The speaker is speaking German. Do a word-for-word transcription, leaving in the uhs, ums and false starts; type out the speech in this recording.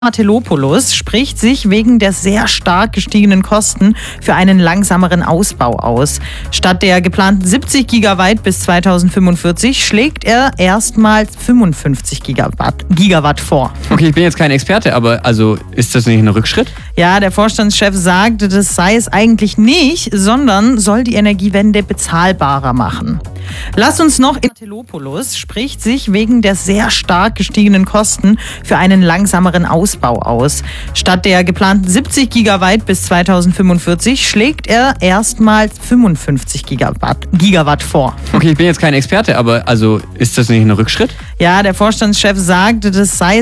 Martelopoulos spricht sich wegen der sehr stark gestiegenen Kosten für einen langsameren Ausbau aus. Statt der geplanten siebzig Gigawatt bis zweitausendfünfundvierzig schlägt er erstmals fünfundfünfzig Gigawatt, Gigawatt vor. Okay, ich bin jetzt kein Experte, aber also ist das nicht ein Rückschritt? Ja, der Vorstandschef sagte, das sei es eigentlich nicht, sondern soll die Energiewende bezahlbarer machen. Lass uns noch in Martelopoulos spricht sich wegen der sehr stark gestiegenen Kosten für einen langsameren Ausbau aus. Statt der geplanten siebzig Gigawatt bis zweitausendfünfundvierzig schlägt er erstmals fünfundfünfzig Gigawatt, Gigawatt vor. Okay, ich bin jetzt kein Experte, aber also ist das nicht ein Rückschritt? Ja, der Vorstandschef sagte, das sei